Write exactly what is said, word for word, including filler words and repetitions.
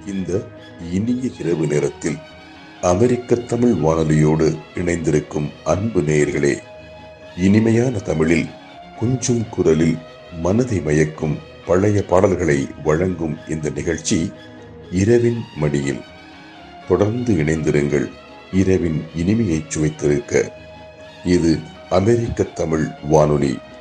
இந்த இனிய இரவு நேரத்தில் அமெரிக்க தமிழ் வானொலியோடு இணைந்திருக்கும் அன்பு நேயர்களே, இனிமையான தமிழில் கொஞ்சம் குரலில் மனதை மயக்கும் பழைய பாடல்களை வழங்கும் இந்த நிகழ்ச்சி இரவின் மடியில். தொடர்ந்து இணைந்திருங்கள். இரவின் இனிமையை சுவைத்திருக்க இது அமெரிக்க தமிழ் வானொலி.